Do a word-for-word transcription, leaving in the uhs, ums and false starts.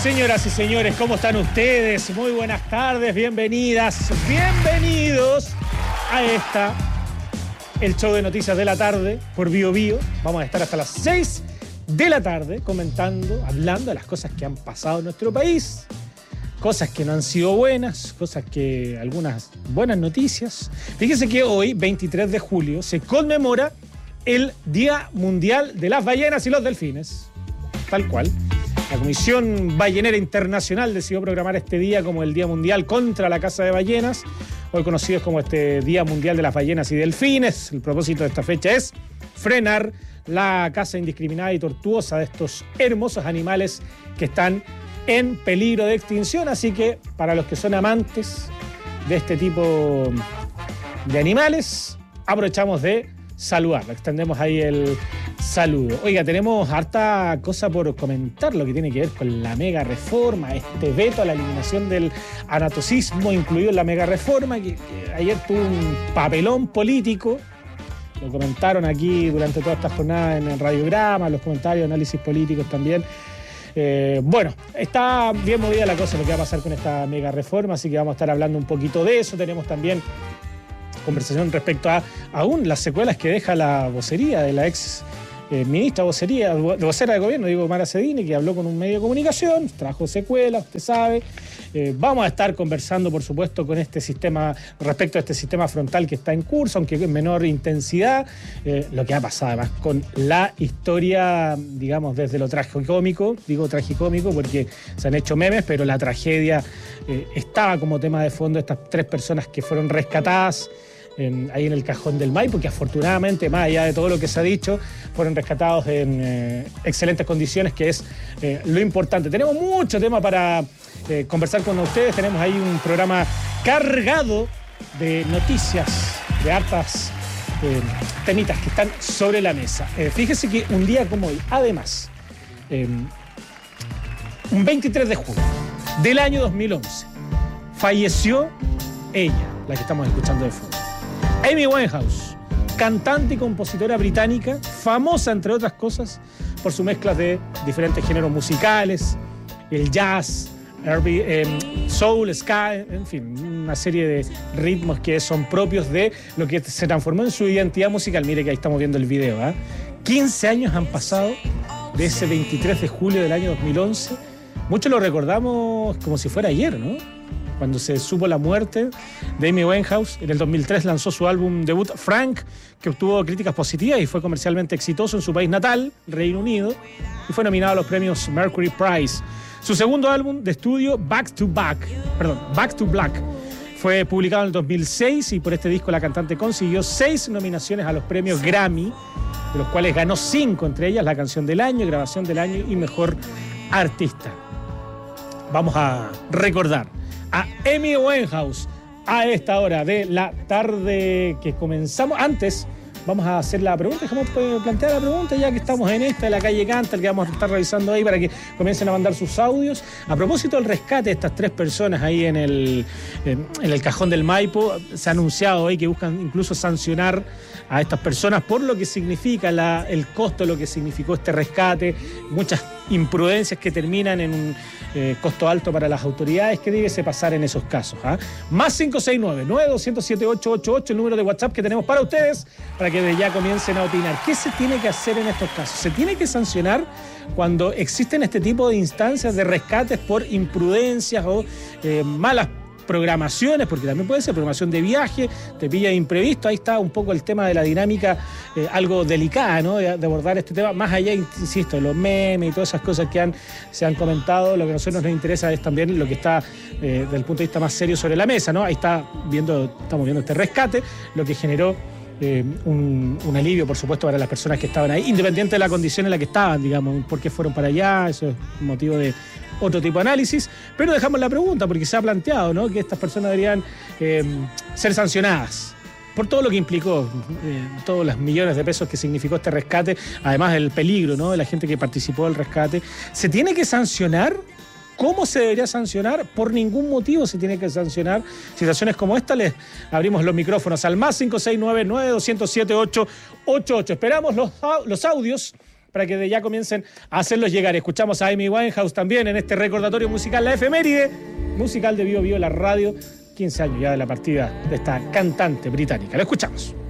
Señoras y señores, ¿cómo están ustedes? Muy buenas tardes, bienvenidas, bienvenidos a esta, el show de noticias de la tarde por Bio Bio. Vamos a estar hasta las seis de la tarde comentando, hablando de las cosas que han pasado en nuestro país, cosas que no han sido buenas, cosas que, algunas buenas noticias. Fíjense que hoy, veintitrés de julio, se conmemora el Día Mundial de las Ballenas y los Delfines, tal cual. La Comisión Ballenera Internacional decidió programar este día como el Día Mundial contra la caza de ballenas, hoy conocidos como este Día Mundial de las Ballenas y Delfines. El propósito de esta fecha es frenar la caza indiscriminada y tortuosa de estos hermosos animales que están en peligro de extinción. Así que para los que son amantes de este tipo de animales, aprovechamos de saludarlo, extendemos ahí el saludo. Oiga, tenemos harta cosa por comentar, lo que tiene que ver con la mega reforma, este veto a la eliminación del anatocismo incluido en la mega reforma, que, que ayer tuvo un papelón político. Lo comentaron aquí durante toda esta jornada en el radiograma, los comentarios, análisis políticos también. Eh, bueno, está bien movida la cosa, lo que va a pasar con esta mega reforma, así que vamos a estar hablando un poquito de eso. Tenemos también conversación respecto a aún las secuelas que deja la vocería de la ex eh, ministra vocería, vocera de gobierno, digo, Mara Cedini, que habló con un medio de comunicación, trajo secuelas, usted sabe. Eh, vamos a estar conversando, por supuesto, con este sistema, respecto a este sistema frontal que está en curso, aunque en menor intensidad. Eh, lo que ha pasado además con la historia, digamos, desde lo tragicómico, digo tragicómico porque se han hecho memes, pero la tragedia eh, estaba como tema de fondo, estas tres personas que fueron rescatadas En, ahí en el cajón del Maipo, que afortunadamente, más allá de todo lo que se ha dicho, fueron rescatados en eh, excelentes condiciones, que es eh, lo importante. Tenemos mucho tema para eh, conversar con ustedes. Tenemos ahí un programa cargado de noticias, de hartas eh, temitas que están sobre la mesa. Eh, fíjese que un día como hoy, además, eh, un veintitrés de julio del año dos mil once, falleció ella, la que estamos escuchando de fondo. Amy Winehouse, cantante y compositora británica, famosa, entre otras cosas, por sus mezclas de diferentes géneros musicales, el jazz, R B, eh, soul, ska, en fin, una serie de ritmos que son propios de lo que se transformó en su identidad musical. Mire que ahí estamos viendo el video, ¿eh? quince años han pasado de ese veintitrés de julio del año dos mil once. Muchos lo recordamos como si fuera ayer, ¿no? Cuando se supo la muerte de Amy Winehouse. En el dos mil tres lanzó su álbum debut Frank, que obtuvo críticas positivas y fue comercialmente exitoso en su país natal, Reino Unido, y fue nominado a los premios Mercury Prize. Su segundo álbum de estudio, Back to Back, perdón, Back to Black, fue publicado en el dos mil seis y por este disco la cantante consiguió seis nominaciones a los premios Grammy, de los cuales ganó cinco, entre ellas la canción del año, grabación del año y mejor artista. Vamos a recordar a Amy Winehouse a esta hora de la tarde que comenzamos. Antes vamos a hacer la pregunta, dejamos plantear la pregunta ya que estamos en esta de la calle Canta, el que vamos a estar revisando ahí para que comiencen a mandar sus audios. A propósito del rescate de estas tres personas ahí en el, en, en el cajón del Maipo, se ha anunciado hoy que buscan incluso sancionar a estas personas por lo que significa la, el costo, lo que significó este rescate, muchas imprudencias que terminan en un eh, costo alto para las autoridades. ¿Qué debe pasar en esos casos? ¿eh? Más cinco seis nueve, nueve dos cero siete, ocho ocho ocho, el número de WhatsApp que tenemos para ustedes, para que de ya comiencen a opinar. ¿Qué se tiene que hacer en estos casos? ¿Se tiene que sancionar cuando existen este tipo de instancias de rescates por imprudencias o eh, malas programaciones? Porque también puede ser programación de viaje, te pilla imprevisto. Ahí está un poco el tema de la dinámica, eh, algo delicada, ¿no? De, de abordar este tema, más allá, insisto, de los memes y todas esas cosas que han, se han comentado. Lo que a nosotros nos interesa es también lo que está eh, desde el punto de vista más serio sobre la mesa, ¿no? Ahí está viendo, estamos viendo este rescate, lo que generó Eh, un, un alivio, por supuesto, para las personas que estaban ahí, independiente de la condición en la que estaban, digamos, por qué fueron para allá. Eso es motivo de otro tipo de análisis, pero dejamos la pregunta porque se ha planteado, ¿no?, que estas personas deberían eh, ser sancionadas por todo lo que implicó, eh, todos los millones de pesos que significó este rescate, además del peligro, ¿no?, de la gente que participó del rescate. ¿Se tiene que sancionar? ¿Cómo se debería sancionar? Por ningún motivo se tiene que sancionar. Situaciones como esta, les abrimos los micrófonos al más cinco seis nueve, nueve dos cero siete, ocho ocho ocho. Esperamos los, los audios para que de ya comiencen a hacerlos llegar. Escuchamos a Amy Winehouse también en este recordatorio musical, la efeméride musical de Bio Bio, la radio, quince años ya de la partida de esta cantante británica. Lo escuchamos.